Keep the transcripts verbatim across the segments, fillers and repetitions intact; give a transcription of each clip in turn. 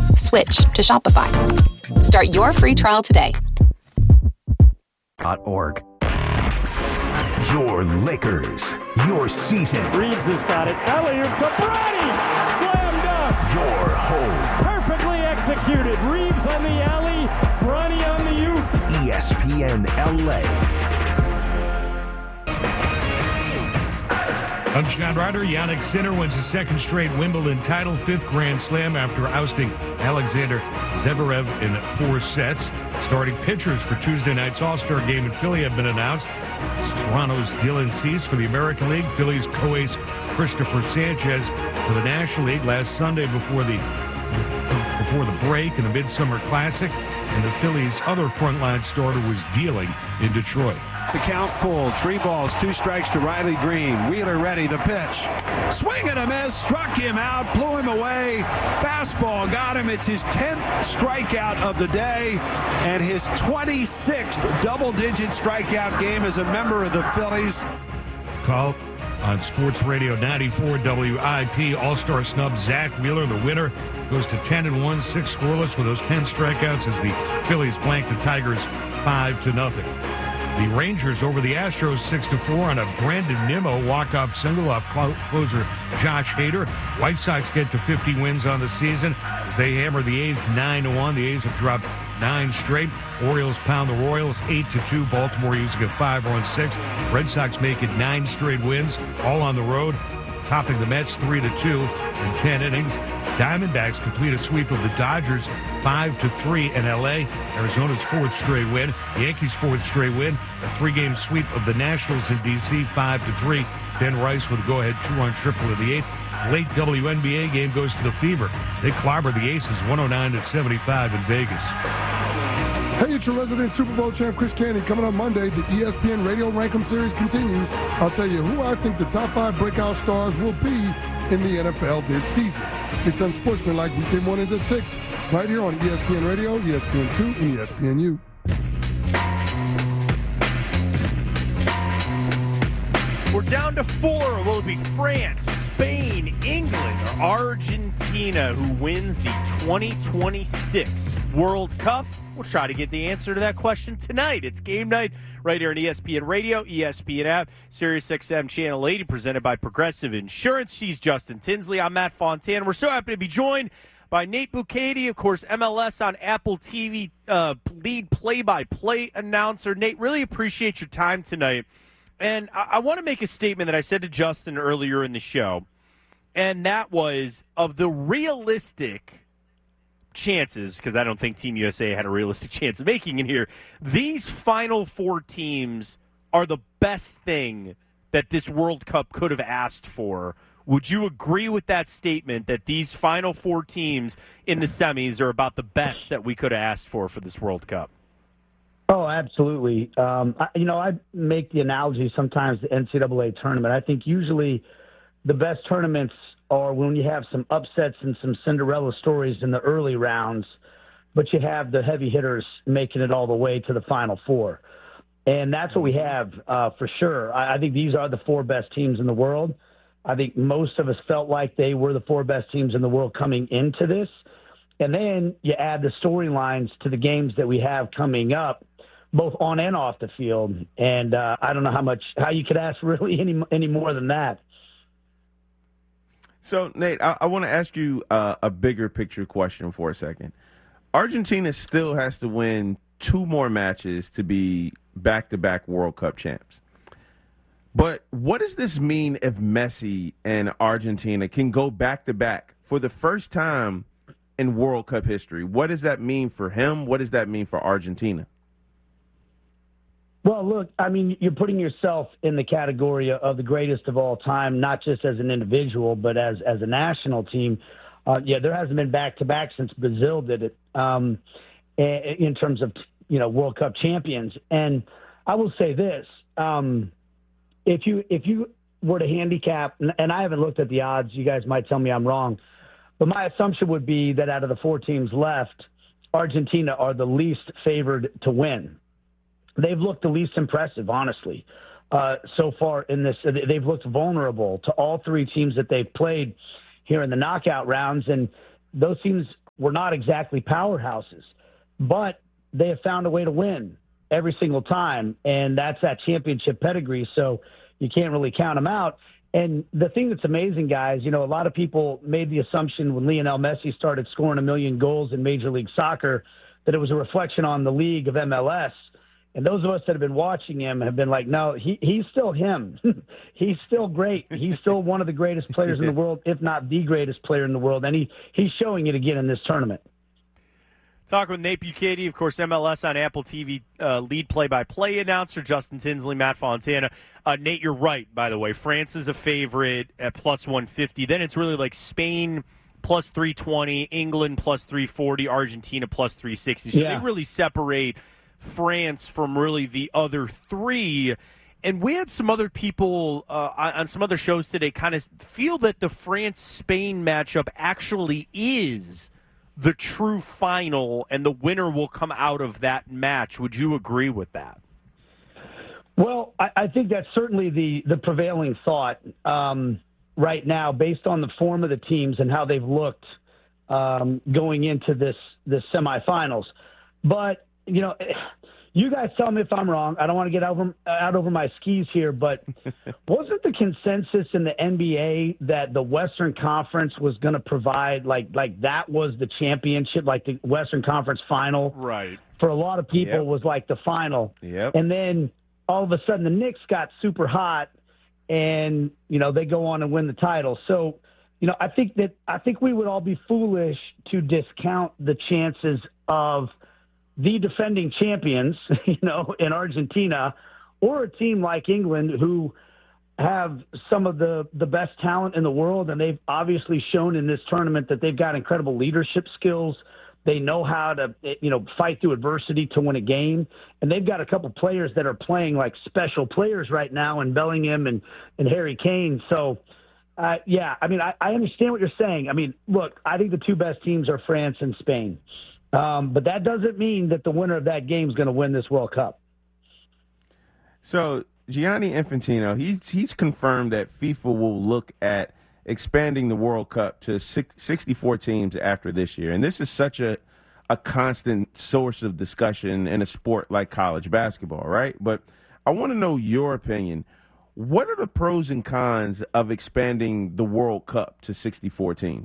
switch to Shopify. Start your free trial today. .org. Your Lakers, your season. Reeves has got it. Elliott to Bronny. Slam dunk. Your home. Perfectly executed. Reeves on the alley. Bronny on the U. E S P N L A. I'm Scott Ryder. Yannick Sinner wins his second straight Wimbledon title, fifth Grand Slam after ousting Alexander Zverev in four sets. Starting pitchers for Tuesday night's All-Star game in Philly have been announced. Toronto's Dylan Cease for the American League, Philly's co-ace Christopher Sanchez for the National League last Sunday before the before the break in the Midsummer Classic, and the Phillies' other frontline starter was dealing in Detroit. The count full. Three balls, two strikes to Riley Green. Wheeler ready to pitch. Swing and a miss. Struck him out. Blew him away. Fastball got him. It's his tenth strikeout of the day and his twenty-sixth double-digit strikeout game as a member of the Phillies. Call on Sports Radio ninety-four W I P. All-Star snub Zach Wheeler, the winner, goes to ten and one, six scoreless with those ten strikeouts as the Phillies blank the Tigers five to nothing. The Rangers over the Astros six to four on a Brandon Nimmo walk-off single off closer Josh Hader. White Sox get to fifty wins on the season as they hammer the A's nine to one. The A's have dropped nine straight. Orioles pound the Royals eight to two. Baltimore using a five run six. Red Sox make it nine straight wins, all on the road, topping the Mets three to two in ten innings. Diamondbacks complete a sweep of the Dodgers five to three in L A. Arizona's fourth straight win. The Yankees' fourth straight win. A three-game sweep of the Nationals in D C five to three. Ben Rice with a go-ahead two-run triple in the eighth. Late W N B A game goes to the Fever. They clobber the Aces one oh nine to seventy-five in Vegas. Hey, it's your resident Super Bowl champ, Chris Candy. Coming up Monday, the E S P N Radio Rankem Series continues. I'll tell you who I think the top five breakout stars will be in the N F L this season. It's Unsportsmanlike weekday mornings at six, right here on E S P N Radio, E S P N two, and E S P N U. We're down to four. Will it be France, Spain, England, or Argentina who wins the twenty twenty-six World Cup? We'll try to get the answer to that question tonight. It's game night right here on E S P N Radio, E S P N app, Sirius X M Channel eighty, presented by Progressive Insurance. She's Justin Tinsley. I'm Matt Fontaine. We're so happy to be joined by Nate Bukaty, of course, M L S on Apple T V, uh, lead play-by-play announcer. Nate, really appreciate your time tonight. And I, I want to make a statement that I said to Justin earlier in the show, and that was of the realistic chances, because I don't think Team U S A had a realistic chance of making it here. These final four teams are the best thing that this World Cup could have asked for. Would you agree with that statement that these final four teams in the semis are about the best that we could have asked for for this World Cup? Oh, absolutely. Um, I, you know, I make the analogy sometimes the N C double A tournament. I think usually the best tournaments are when you have some upsets and some Cinderella stories in the early rounds, but you have the heavy hitters making it all the way to the Final Four. And that's what we have uh, for sure. I, I think these are the four best teams in the world. I think most of us felt like they were the four best teams in the world coming into this. And then you add the storylines to the games that we have coming up, both on and off the field. And uh, I don't know how much, how you could ask really any, any more than that. So, Nate, I, I want to ask you uh, a bigger picture question for a second. Argentina still has to win two more matches to be back-to-back World Cup champs. But what does this mean if Messi and Argentina can go back-to-back for the first time in World Cup history? What does that mean for him? What does that mean for Argentina? Well, look, I mean, you're putting yourself in the category of the greatest of all time, not just as an individual, but as as a national team. Uh, yeah, there hasn't been back-to-back since Brazil did it um, in terms of, you know, World Cup champions. And I will say this, um, if you if you were to handicap, and I haven't looked at the odds, you guys might tell me I'm wrong, but my assumption would be that out of the four teams left, Argentina are the least favored to win. They've looked the least impressive, honestly, uh, so far in this. They've looked vulnerable to all three teams that they've played here in the knockout rounds, and those teams were not exactly powerhouses, but they have found a way to win every single time, and that's that championship pedigree, so you can't really count them out. And the thing that's amazing, guys, you know, a lot of people made the assumption when Lionel Messi started scoring a million goals in Major League Soccer that it was a reflection on the league of M L S. And those of us that have been watching him have been like, no, he, he's still him. He's still great. He's still one of the greatest players in the world, if not the greatest player in the world. And he, he's showing it again in this tournament. Talking with Nate Bukaty, of course, M L S on Apple T V uh, lead play-by-play announcer, Justin Tinsley, Matt Fontana. Uh, Nate, you're right, by the way. France is a favorite at plus one fifty. Then it's really like Spain plus three twenty, England plus three forty, Argentina plus three sixty. So yeah. they really separate France from really the other three. And we had some other people uh, on some other shows today kind of feel that the France-Spain matchup actually is the true final, and the winner will come out of that match. Would you agree with that? Well, I, I think that's certainly the, the prevailing thought um, right now, based on the form of the teams and how they've looked um, going into this this semifinals. But you know, you guys tell me if I'm wrong. I don't want to get over out over my skis here, but wasn't the consensus in the N B A that the Western Conference was going to provide like like that was the championship, like the Western Conference final? Right. For a lot of people, Yep. was like the final. Yep. And then all of a sudden, the Knicks got super hot, and you know they go on and win the title. So, you know, I think that I think we would all be foolish to discount the chances of the defending champions, you know, in Argentina, or a team like England who have some of the, the best talent in the world. And they've obviously shown in this tournament that they've got incredible leadership skills. They know how to, you know, fight through adversity to win a game. And they've got a couple players that are playing like special players right now in Bellingham and, and Harry Kane. So, uh, yeah, I mean, I, I understand what you're saying. I mean, look, I think the two best teams are France and Spain. Um, but that doesn't mean that the winner of that game is going to win this World Cup. So Gianni Infantino, he's he's confirmed that FIFA will look at expanding the World Cup to sixty-four teams after this year, and this is such a a constant source of discussion in a sport like college basketball, right? But I want to know your opinion. What are the pros and cons of expanding the World Cup to sixty-four teams?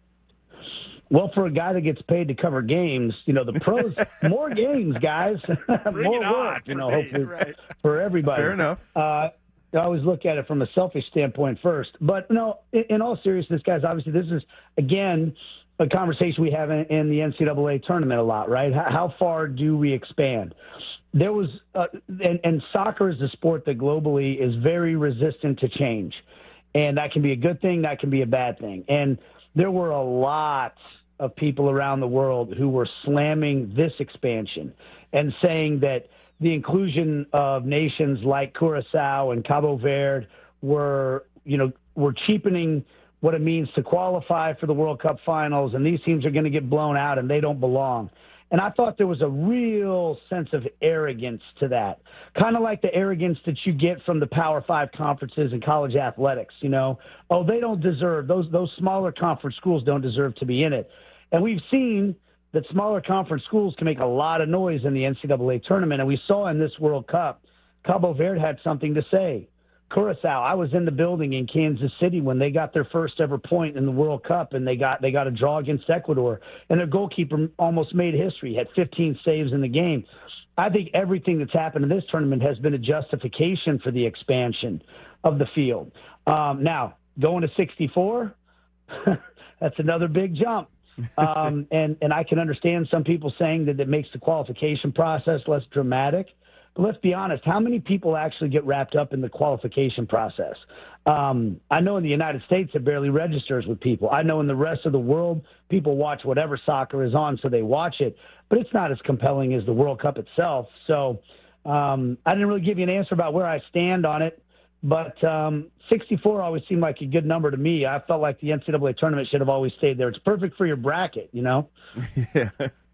Well, for a guy that gets paid to cover games, you know, the pros, more games, guys, more work, you know, hopefully right. for everybody. Fair enough. Uh, I always look at it from a selfish standpoint first. But, no, in, in all seriousness, guys, obviously this is, again, a conversation we have in, in the N C double A tournament a lot, right? How, how far do we expand? There was, uh, and, and soccer is a sport that globally is very resistant to change. And that can be a good thing, that can be a bad thing. And there were a lot of people around the world who were slamming this expansion and saying that the inclusion of nations like Curacao and Cabo Verde were, you know, were cheapening what it means to qualify for the World Cup finals, and these teams are going to get blown out and they don't belong. And I thought there was a real sense of arrogance to that, kind of like the arrogance that you get from the Power Five conferences and college athletics. You know, oh, they don't deserve, those those smaller conference schools don't deserve to be in it. And we've seen that smaller conference schools can make a lot of noise in the N C double A tournament, and we saw in this World Cup, Cabo Verde had something to say. Curacao, I was in the building in Kansas City when they got their first ever point in the World Cup, and they got they got a draw against Ecuador, and their goalkeeper almost made history, had fifteen saves in the game. I think everything that's happened in this tournament has been a justification for the expansion of the field. Um, now, going to sixty-four, that's another big jump. um, and, and I can understand some people saying that it makes the qualification process less dramatic. But let's be honest, how many people actually get wrapped up in the qualification process? Um, I know in the United States it barely registers with people. I know in the rest of the world, people watch whatever soccer is on, so they watch it. But it's not as compelling as the World Cup itself. So um, I didn't really give you an answer about where I stand on it. But um, sixty-four always seemed like a good number to me. I felt like the N C double A tournament should have always stayed there. It's perfect for your bracket, you know? Yeah.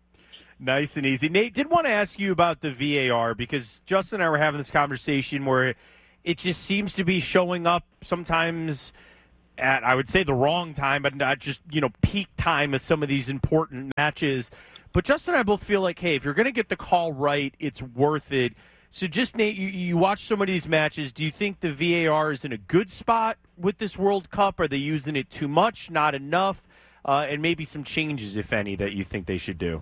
Nice and easy. Nate, did want to ask you about the V A R, because Justin and I were having this conversation where it just seems to be showing up sometimes at, I would say, the wrong time, but not just, you know, peak time of some of these important matches. But Justin and I both feel like, hey, if you're going to get the call right, it's worth it. So just, Nate, you, you watch some of these matches. Do you think the V A R is in a good spot with this World Cup? Are they using it too much, not enough? Uh, and maybe some changes, if any, that you think they should do?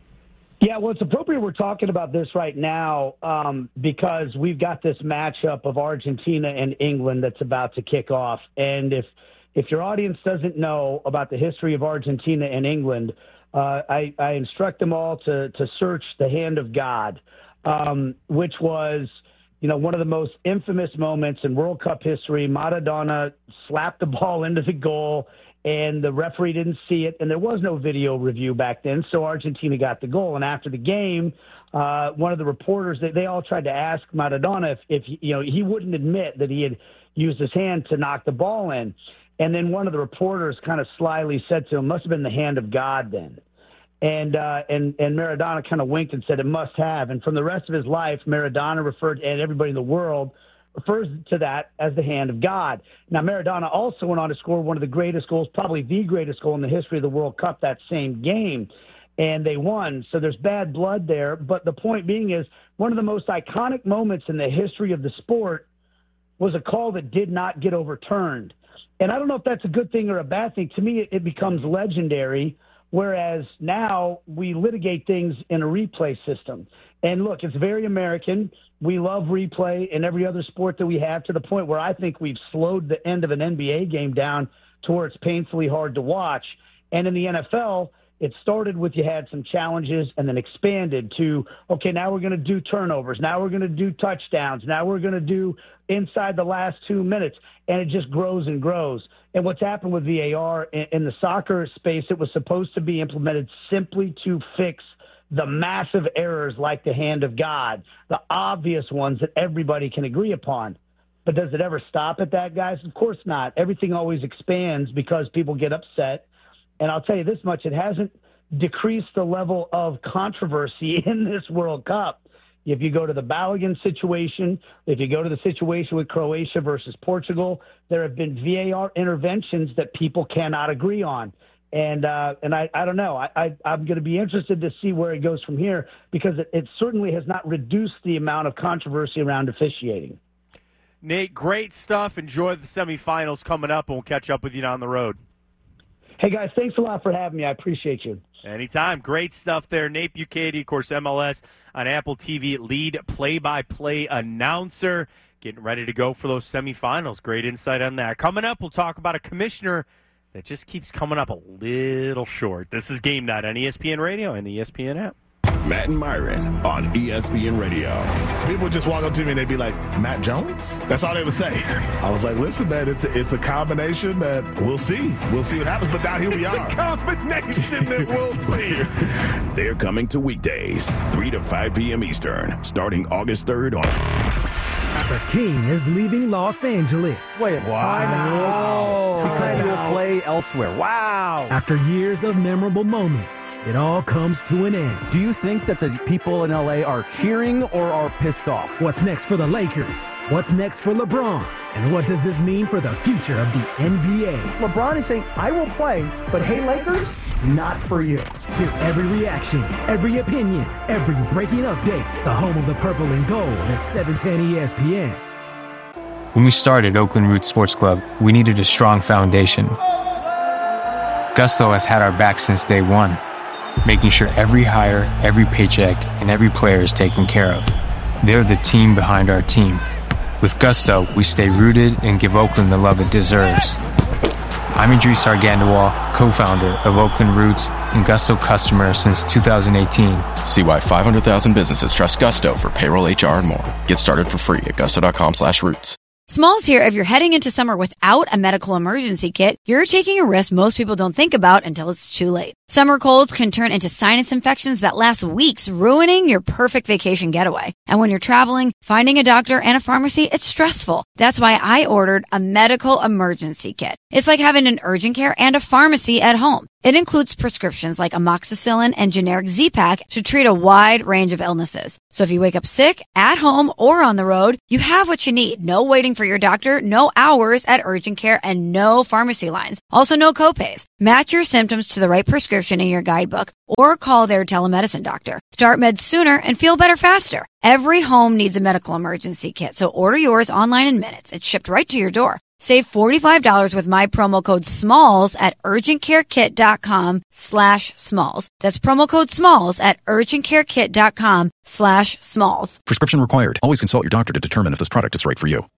Yeah, well, it's appropriate we're talking about this right now um, because we've got this matchup of Argentina and England that's about to kick off. And if if your audience doesn't know about the history of Argentina and England, uh, I, I instruct them all to, to search the hand of God, um, which was, you know, one of the most infamous moments in World Cup history. Maradona slapped the ball into the goal, and the referee didn't see it, and there was no video review back then, so Argentina got the goal. And after the game, uh, one of the reporters, they, they all tried to ask Maradona if, if, you know, he wouldn't admit that he had used his hand to knock the ball in. And then one of the reporters kind of slyly said to him, must have been the hand of God then. And, uh, and, and Maradona kind of winked and said it must have. And from the rest of his life, Maradona referred, and everybody in the world refers to that as the hand of God. Now, Maradona also went on to score one of the greatest goals, probably the greatest goal in the history of the World Cup that same game, and they won. So there's bad blood there. But the point being is one of the most iconic moments in the history of the sport was a call that did not get overturned. And I don't know if that's a good thing or a bad thing. To me, it, it becomes legendary, whereas now we litigate things in a replay system. And look, it's very American. We love replay in every other sport that we have, to the point where I think we've slowed the end of an N B A game down to where it's painfully hard to watch. And in the N F L, it started with you had some challenges and then expanded to, okay, now we're going to do turnovers. Now we're going to do touchdowns. Now we're going to do inside the last two minutes. And it just grows and grows. And what's happened with V A R in, in the soccer space, it was supposed to be implemented simply to fix the massive errors like the hand of God, the obvious ones that everybody can agree upon. But does it ever stop at that, guys? Of course not. Everything always expands because people get upset. And I'll tell you this much, it hasn't decreased the level of controversy in this World Cup. If you go to the Balogun situation, if you go to the situation with Croatia versus Portugal, there have been V A R interventions that people cannot agree on. And uh, and I, I don't know. I, I, I'm going to be interested to see where it goes from here, because it, it certainly has not reduced the amount of controversy around officiating. Nate, great stuff. Enjoy the semifinals coming up, and we'll catch up with you down the road. Hey, guys, thanks a lot for having me. I appreciate you. Anytime. Great stuff there. Nate Bukaty, of course, M L S on Apple T V, lead play-by-play announcer, getting ready to go for those semifinals. Great insight on that. Coming up, we'll talk about a commissioner that just keeps coming up a little short. This is Game Night on E S P N Radio and the E S P N app. Matt and Myron on E S P N Radio. People just walk up to me and they'd be like, Matt Jones? That's all they would say. I was like, listen, man, it's a, it's a combination that we'll see. We'll see what happens, but now here we it's are. It's a combination that we'll see. They're coming to weekdays, three to five p.m. Eastern, starting August third on... The King is leaving Los Angeles. Wait, wow. Because he will play elsewhere. Wow. After years of memorable moments, it all comes to an end. Do you think that the people in L A are cheering or are pissed off? What's next for the Lakers? What's next for LeBron? And what does this mean for the future of the N B A? LeBron is saying, I will play, but hey, Lakers, not for you. Hear every reaction, every opinion, every breaking update. The home of the purple and gold is seven ten E S P N. When we started Oakland Roots Sports Club, we needed a strong foundation. Gusto has had our back since day one, making sure every hire, every paycheck, and every player is taken care of. They're the team behind our team. With Gusto, we stay rooted and give Oakland the love it deserves. I'm Idris Argandawal, co-founder of Oakland Roots and Gusto customer since two thousand eighteen. See why five hundred thousand businesses trust Gusto for payroll, H R, and more. Get started for free at gusto.com slash roots. Smalls here. If you're heading into summer without a medical emergency kit, you're taking a risk most people don't think about until it's too late. Summer colds can turn into sinus infections that last weeks, ruining your perfect vacation getaway. And when you're traveling, finding a doctor and a pharmacy, it's stressful. That's why I ordered a medical emergency kit. It's like having an urgent care and a pharmacy at home. It includes prescriptions like amoxicillin and generic Z-Pak to treat a wide range of illnesses. So if you wake up sick, at home, or on the road, you have what you need. No waiting for your doctor, no hours at urgent care, and no pharmacy lines. Also, no copays. Match your symptoms to the right prescription in your guidebook or call their telemedicine doctor. Start meds sooner and feel better faster. Every home needs a medical emergency kit, so order yours online in minutes. It's shipped right to your door. Save forty-five dollars with my promo code SMALLS at urgentcarekit.com slash SMALLS. That's promo code SMALLS at urgentcarekit.com slash SMALLS. Prescription required. Always consult your doctor to determine if this product is right for you.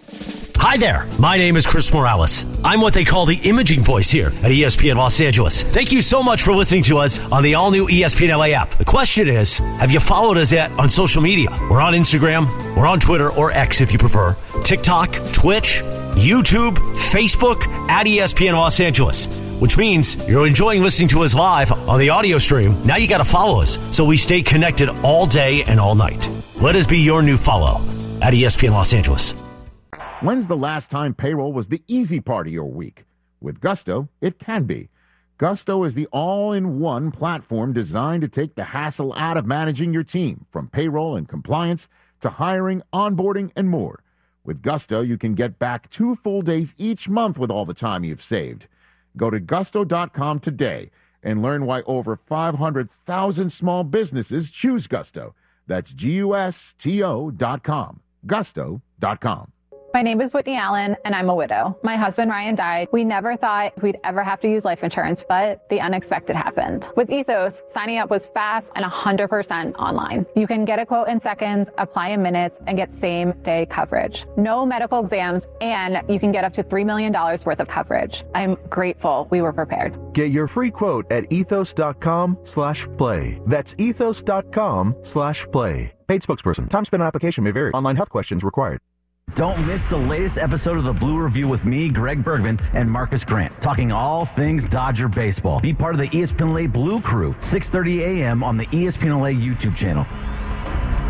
Hi there. My name is Chris Morales. I'm what they call the imaging voice here at E S P N Los Angeles. Thank you so much for listening to us on the all-new E S P N L A app. The question is, have you followed us yet on social media? We're on Instagram, we're on Twitter, or X if you prefer, TikTok, Twitch, YouTube, Facebook, at E S P N Los Angeles, which means you're enjoying listening to us live on the audio stream. Now you got to follow us so we stay connected all day and all night. Let us be your new follow at E S P N Los Angeles. When's the last time payroll was the easy part of your week? With Gusto, it can be. Gusto is the all-in-one platform designed to take the hassle out of managing your team, from payroll and compliance to hiring, onboarding, and more. With Gusto, you can get back two full days each month with all the time you've saved. Go to gusto dot com today and learn why over five hundred thousand small businesses choose Gusto. That's G U S T O dot com. gusto dot com. My name is Whitney Allen, and I'm a widow. My husband, Ryan, died. We never thought we'd ever have to use life insurance, but the unexpected happened. With Ethos, signing up was fast and one hundred percent online. You can get a quote in seconds, apply in minutes, and get same-day coverage. No medical exams, and you can get up to three million dollars worth of coverage. I'm grateful we were prepared. Get your free quote at ethos dot com slash play. That's ethos dot com slash play. Paid spokesperson. Time spent on application may vary. Online health questions required. Don't miss the latest episode of the Blue Review with me, Greg Bergman, and Marcus Grant, talking all things Dodger baseball. Be part of the E S P N L A Blue Crew, six thirty a.m. on the E S P N L A YouTube channel.